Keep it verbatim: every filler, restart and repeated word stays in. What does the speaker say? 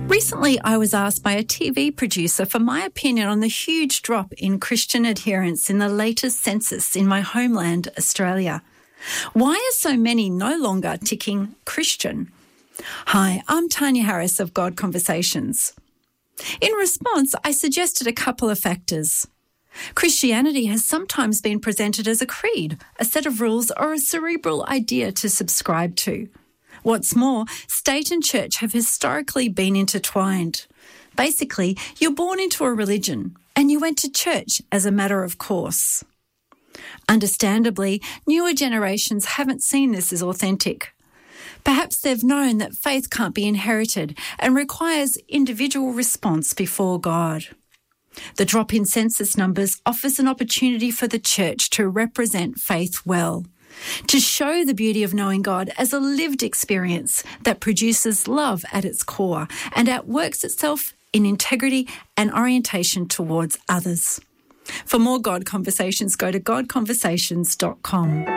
Recently, I was asked by a T V producer for my opinion on the huge drop in Christian adherence in the latest census in my homeland, Australia. Why are so many no longer ticking Christian? Hi, I'm Tanya Harris of God Conversations. In response, I suggested a couple of factors. Christianity has sometimes been presented as a creed, a set of rules, or a cerebral idea to subscribe to. What's more, state and church have historically been intertwined. Basically, you're born into a religion and you went to church as a matter of course. Understandably, newer generations haven't seen this as authentic. Perhaps they've known that faith can't be inherited and requires individual response before God. The drop in census numbers offers an opportunity for the church to represent faith well, to show the beauty of knowing God as a lived experience that produces love at its core and outworks itself in integrity and orientation towards others. For more God Conversations, go to god conversations dot com.